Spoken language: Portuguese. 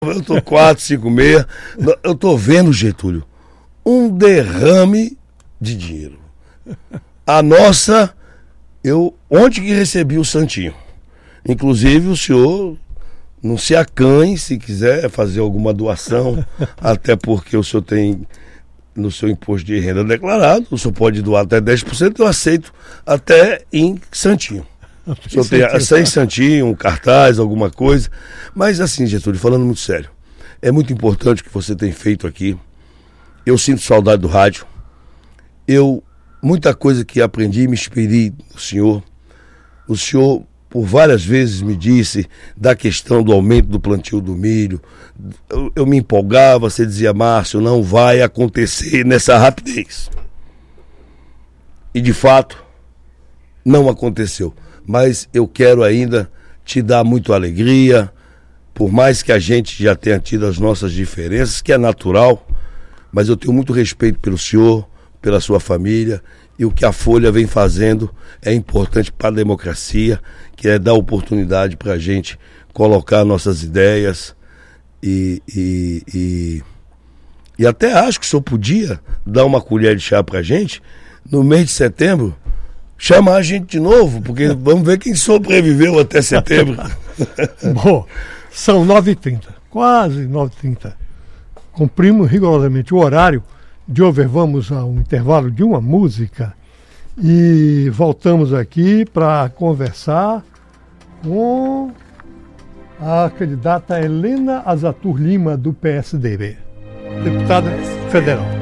Eu tô 4, 5, 6. Eu tô vendo, Getúlio, um derrame de dinheiro. A nossa, eu ontem que recebi o Santinho. Inclusive o senhor não se acanhe se quiser fazer alguma doação, até porque o senhor tem no seu imposto de renda declarado, o senhor pode doar até 10%, eu aceito até em Santinho. O senhor tem 100 Santinho, um cartaz, alguma coisa. Mas assim, Getúlio, falando muito sério, é muito importante o que você tem feito aqui. Eu sinto saudade do rádio. Muita coisa que aprendi, me inspirei no senhor. O senhor, por várias vezes, me disse da questão do aumento do plantio do milho. Eu me empolgava, você dizia, Márcio, não vai acontecer nessa rapidez. E de fato, não aconteceu. Mas eu quero ainda te dar muita alegria, por mais que a gente já tenha tido as nossas diferenças, que é natural, mas eu tenho muito respeito pelo senhor, pela sua família, e o que a Folha vem fazendo é importante para a democracia, que é dar oportunidade para a gente colocar nossas ideias e até acho que o senhor podia dar uma colher de chá para a gente no mês de setembro, chamar a gente de novo, porque vamos ver quem sobreviveu até setembro. Bom, são 9h30, quase 9h30. Cumprimos rigorosamente o horário. De over, vamos a um intervalo de uma música e voltamos aqui para conversar com a candidata Helena Azatur Lima, do PSDB, deputada federal.